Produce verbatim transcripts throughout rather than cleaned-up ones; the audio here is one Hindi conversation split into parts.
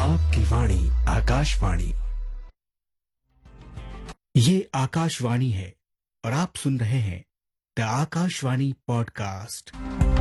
आपकी वाणी आकाशवाणी। ये आकाशवाणी है और आप सुन रहे हैं द आकाशवाणी पॉडकास्ट।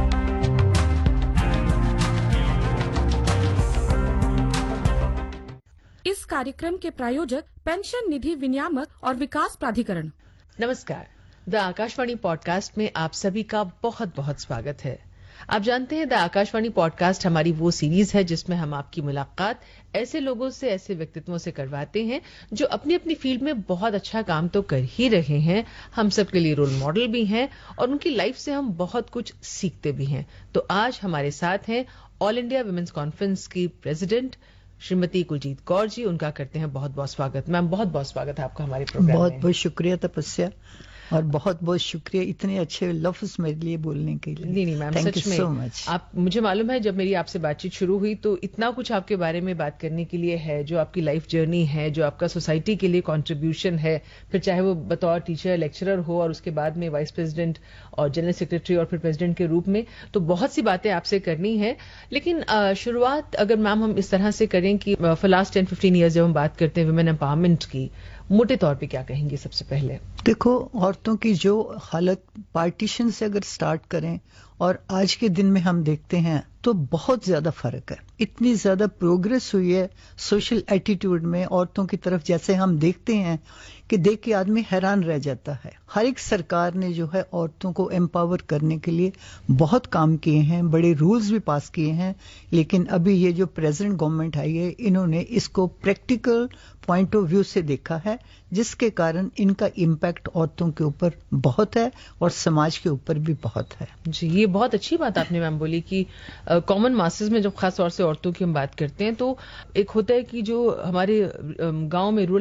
इस कार्यक्रम के प्रायोजक पेंशन निधि विनियामक और विकास प्राधिकरण। नमस्कार, द आकाशवाणी पॉडकास्ट में आप सभी का बहुत बहुत स्वागत है। आप जानते हैं द आकाशवाणी पॉडकास्ट हमारी वो सीरीज है जिसमें हम आपकी मुलाकात ऐसे लोगों से, ऐसे व्यक्तित्वों से करवाते हैं जो अपनी अपनी फील्ड में बहुत अच्छा काम तो कर ही रहे हैं, हम सबके लिए रोल मॉडल भी हैं और उनकी लाइफ से हम बहुत कुछ सीखते भी हैं। तो आज हमारे साथ हैं ऑल इंडिया वुमेन्स कॉन्फ्रेंस की प्रेसिडेंट श्रीमती कुलजीत कौर जी। उनका करते हैं बहुत बहुत स्वागत। मैम, बहुत बहुत स्वागत है आपका हमारे प्रोग्राम में। बहुत बहुत शुक्रिया तपस्या, और बहुत बहुत शुक्रिया इतने अच्छे लफ्ज मेरे लिए बोलने के लिए। नहीं नहीं मैम, सच में so much. आप, मुझे मालूम है जब मेरी आपसे बातचीत शुरू हुई तो इतना कुछ आपके बारे में बात करने के लिए है, जो आपकी लाइफ जर्नी है, जो आपका सोसाइटी के लिए कंट्रीब्यूशन है, फिर चाहे वो बतौर टीचर, लेक्चरर हो और उसके बाद में वाइस प्रेसिडेंट और जनरल सेक्रेटरी और फिर प्रेसिडेंट के रूप में, तो बहुत सी बातें आपसे करनी है। लेकिन शुरुआत अगर मैम हम इस तरह से करें कि for last ten fifteen years जब हम बात करते हैं वुमेन एम्पावरमेंट की, मोटे तौर पे क्या कहेंगे सबसे पहले? देखो, औरतों की जो हालत पार्टीशन से अगर स्टार्ट करें और आज के दिन में हम देखते हैं तो बहुत ज्यादा फर्क है। इतनी ज्यादा प्रोग्रेस हुई है सोशल एटीट्यूड में औरतों की तरफ, जैसे हम देखते हैं कि देख के आदमी हैरान रह जाता है। हर एक सरकार ने जो है औरतों को एम्पावर करने के लिए बहुत काम किए हैं, बड़े रूल्स भी पास किए हैं, लेकिन अभी ये जो प्रेजेंट गवर्नमेंट आई है इन्होंने इसको प्रैक्टिकल पॉइंट ऑफ व्यू से देखा है, जिसके कारण इनका इम्पैक्ट औरतों के ऊपर बहुत है और समाज के ऊपर भी बहुत है। जी, ये बहुत अच्छी बात आपने मैम बोली कि कॉमन मासेस में जब खास तौर से औरतों की हम बात करते हैं तो एक होता है कि जो हमारे गांव में रूरल